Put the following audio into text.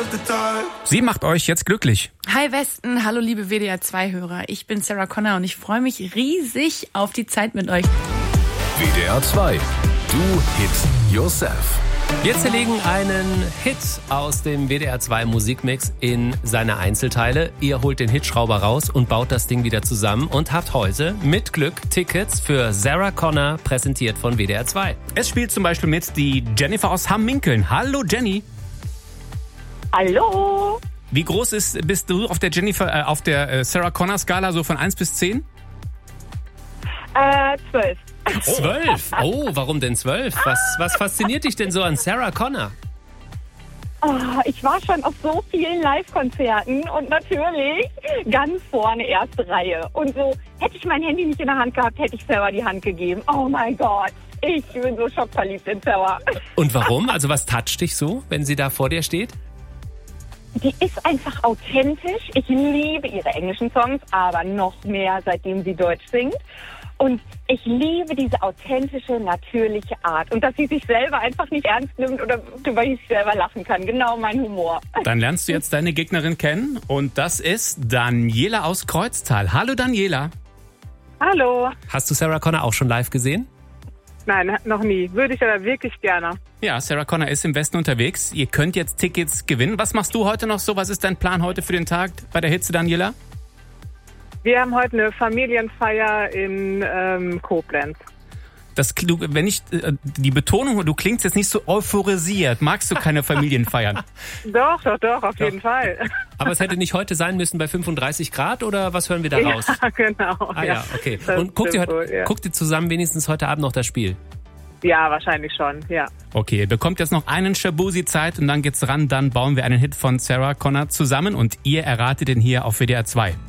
Sie macht euch jetzt glücklich. Hi Westen, hallo liebe WDR 2-Hörer. Ich bin Sarah Connor und ich freue mich riesig auf die Zeit mit euch. WDR 2, do it yourself. Wir zerlegen einen Hit aus dem WDR 2 Musikmix in seine Einzelteile. Ihr holt den Hitschrauber raus und baut das Ding wieder zusammen und habt heute mit Glück Tickets für Sarah Connor, präsentiert von WDR 2. Es spielt zum Beispiel mit die Jennifer aus Hamminkeln. Hallo Jenny. Hallo. Wie groß bist du auf der Sarah Connor Skala so von 1 bis 10? 12. 12? Oh, warum denn 12? Was fasziniert dich denn so an Sarah Connor? Oh, ich war schon auf so vielen Live-Konzerten und natürlich ganz vorne erste Reihe. Und so, hätte ich mein Handy nicht in der Hand gehabt, hätte ich Sarah die Hand gegeben. Oh mein Gott, ich bin so schockverliebt in Sarah. Und warum? Also was toucht dich so, wenn sie da vor dir steht? Die ist einfach authentisch. Ich liebe ihre englischen Songs, aber noch mehr, seitdem sie Deutsch singt. Und ich liebe diese authentische, natürliche Art. Und dass sie sich selber einfach nicht ernst nimmt oder über sich selber lachen kann. Genau mein Humor. Dann lernst du jetzt deine Gegnerin kennen. Und das ist Daniela aus Kreuztal. Hallo Daniela. Hallo. Hast du Sarah Connor auch schon live gesehen? Nein, noch nie. Würde ich aber wirklich gerne. Ja, Sarah Connor ist im Westen unterwegs. Ihr könnt jetzt Tickets gewinnen. Was machst du heute noch so? Was ist dein Plan heute für den Tag bei der Hitze, Daniela? Wir haben heute eine Familienfeier in Koblenz. Die Betonung, du klingst jetzt nicht so euphorisiert. Magst du keine Familienfeiern? Doch, auf jeden Fall. Aber es hätte nicht heute sein müssen bei 35 Grad oder was hören wir da raus? Ja, genau. Ja, okay. Und guckt ihr zusammen wenigstens heute Abend noch das Spiel? Ja, wahrscheinlich schon, ja. Okay, ihr bekommt jetzt noch einen Shabuzi-Zeit und dann geht's ran. Dann bauen wir einen Hit von Sarah Connor zusammen und ihr erratet den hier auf WDR 2.